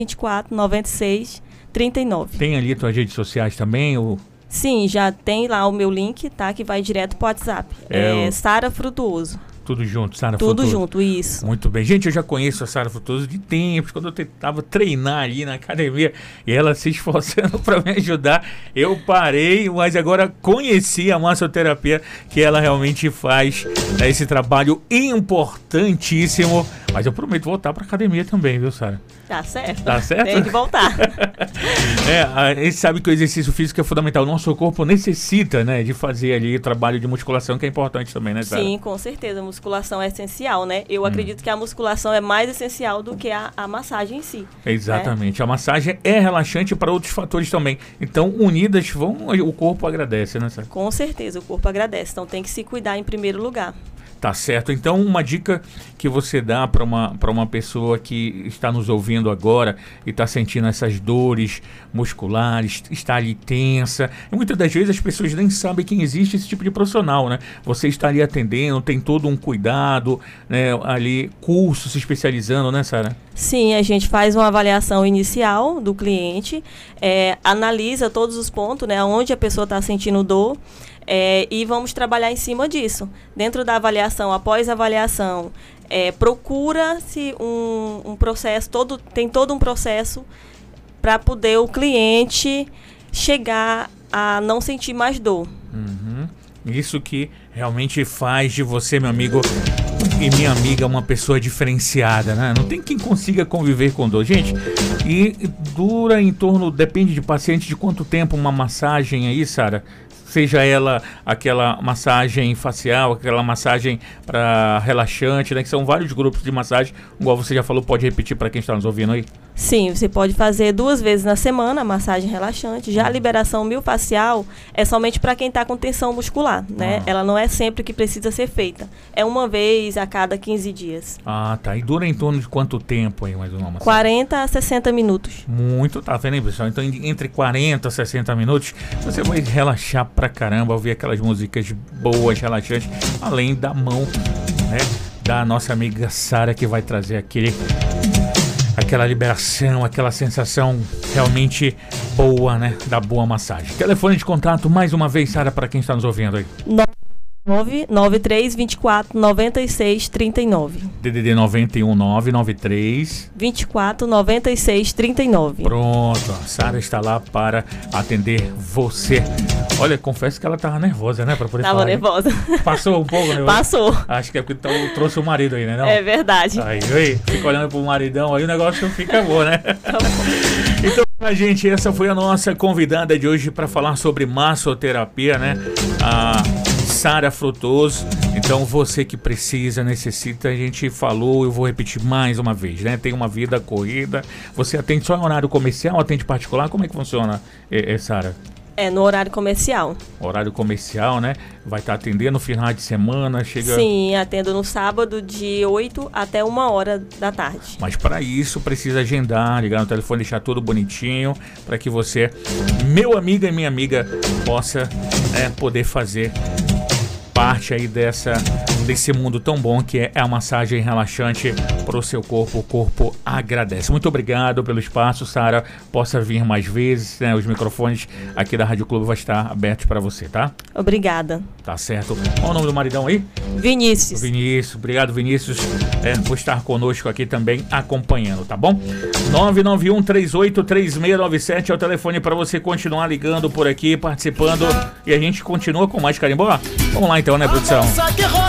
24 96 39. Tem ali tuas redes sociais também? Sim, já tem lá o meu link, tá? Que vai direto pro WhatsApp. Sara Frutuoso. Tudo junto, Sara Frutuoso. Tudo junto, isso. Muito bem. Gente, eu já conheço a Sara Frutuoso de tempos, quando eu tentava treinar ali na academia e ela se esforçando para me ajudar. Eu parei, mas agora conheci a massoterapia, que ela realmente faz esse trabalho importantíssimo. Mas eu prometo voltar para academia também, viu, Sara? Tá certo. Tá certo? Tem que voltar. A gente sabe que o exercício físico é fundamental. O nosso corpo necessita, né, de fazer ali trabalho de musculação, que é importante também, né, Sara? Sim, com certeza. A musculação é essencial, né? Eu acredito que a musculação é mais essencial do que a massagem em si. Exatamente. Né? A massagem é relaxante para outros fatores também. Então, unidas, o corpo agradece, né, Sara? Com certeza, o corpo agradece. Então, tem que se cuidar em primeiro lugar. Tá certo. Então, uma dica que você dá para uma pessoa que está nos ouvindo agora e está sentindo essas dores musculares, está ali tensa. E muitas das vezes as pessoas nem sabem que existe esse tipo de profissional, né? Você está ali atendendo, tem todo um cuidado, né? Ali, curso se especializando, né, Sara? Sim, a gente faz uma avaliação inicial do cliente, analisa todos os pontos, né? Onde a pessoa está sentindo dor. E vamos trabalhar em cima disso. Dentro da avaliação, após a avaliação, procura-se um processo, tem todo um processo para poder o cliente chegar a não sentir mais dor. Uhum. Isso que realmente faz de você, meu amigo e minha amiga, uma pessoa diferenciada, né? Não tem quem consiga conviver com dor. Gente, e dura em torno, depende de paciente, de quanto tempo uma massagem aí, Sara? Seja ela aquela massagem facial, aquela massagem para relaxante, né? Que são vários grupos de massagem. Igual você já falou, pode repetir para quem está nos ouvindo aí? Sim, você pode fazer 2 vezes na semana a massagem relaxante. Já a liberação miofascial é somente para quem está com tensão muscular, né? Ela não é sempre que precisa ser feita. É uma vez a cada 15 dias. Ah, tá. E dura em torno de quanto tempo aí, mais ou menos? 40 a 60 minutos. Muito, tá vendo aí, pessoal? Então, entre 40 a 60 minutos, você vai relaxar pra caramba, ouvir aquelas músicas boas, relaxantes, além da mão, né, da nossa amiga Sara, que vai trazer aquela liberação, aquela sensação realmente boa, né, da boa massagem. Telefone de contato, mais uma vez, Sara, para quem está nos ouvindo aí. 993 24 96 39. DDD 91 993 24 96 39. Pronto, a Sara está lá para atender você. Olha, confesso que ela estava nervosa, né? Para poder falar. Tava nervosa. Passou um pouco, né? Passou. Acho que é porque trouxe o marido aí, né? Não? É verdade. Aí, fica olhando pro maridão, aí o negócio fica bom, né? Tá bom. Então, gente, essa foi a nossa convidada de hoje para falar sobre massoterapia, né? A Sara Frutuoso. Então, você que precisa, necessita, a gente falou, eu vou repetir mais uma vez, né? Tem uma vida corrida. Você atende só em horário comercial, atende particular? Como é que funciona, Sara? No horário comercial. Horário comercial, né? Vai estar atendendo no final de semana, chega... Sim, atendo no sábado de 8 até 1h da tarde. Mas para isso precisa agendar, ligar no telefone, deixar tudo bonitinho, para que você, meu amigo e minha amiga, possa poder fazer parte aí desse mundo tão bom que é a massagem relaxante para o seu corpo. O corpo agradece. Muito obrigado pelo espaço, Sara. Possa vir mais vezes, né? Os microfones aqui da Rádio Clube vão estar abertos para você, tá? Obrigada. Tá certo. Qual o nome do maridão aí? Vinícius. Vinícius. Obrigado, Vinícius, por estar conosco aqui também acompanhando, tá bom? 991383697 é o telefone para você continuar ligando por aqui, participando, e a gente continua com mais carimbó. Vamos lá então, né, produção?